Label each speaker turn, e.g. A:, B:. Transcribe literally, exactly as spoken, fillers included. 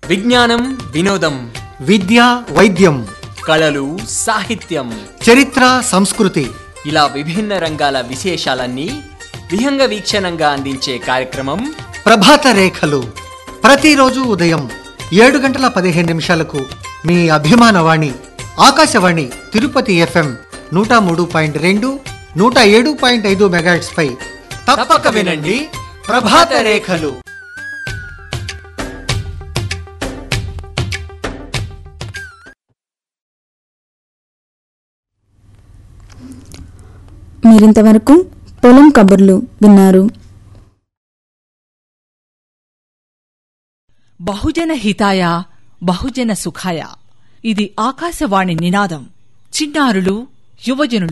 A: విజ్ఞానం, వినోదం,
B: విద్య, వైద్యం,
A: కళలు, సాహిత్యం,
B: చరిత్ర, సంస్కృతి
A: ఇలా విభిన్న రంగాల విశేషాలన్నీ విహంగ వీక్షణంగా అందించే కార్యక్రమం
B: ప్రభాత రేఖలు. ప్రతిరోజు ఉదయం ఏడు గంటల పదిహేను నిమిషాలకు మీ అభిమాన వాణి ఆకాశవాణి తిరుపతి ఎఫ్ఎం నూట మూడు పాయింట్ రెండు నూట ఏడు పాయింట్ ఐదు మెగాహెర్ట్జ్ పై తప్పక వినండి ప్రభాత రేఖలు.
C: మీరింతవరకు పొలం కబుర్లు విన్నారు.
D: బహుజన హితాయ బహుజన సుఖాయ, ఇది ఆకాశవాణి నినాదం. చిన్నారులు, యువజనులు